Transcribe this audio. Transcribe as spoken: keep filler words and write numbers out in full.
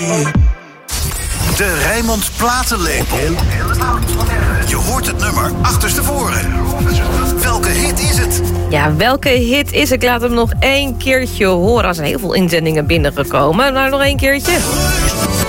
De Rijnmond Platenlepel. Je hoort het nummer achterstevoren. Welke hit is het? Ja, welke hit is het? Ik laat hem nog één keertje horen. Er zijn heel veel inzendingen binnengekomen. Maar nog één keertje.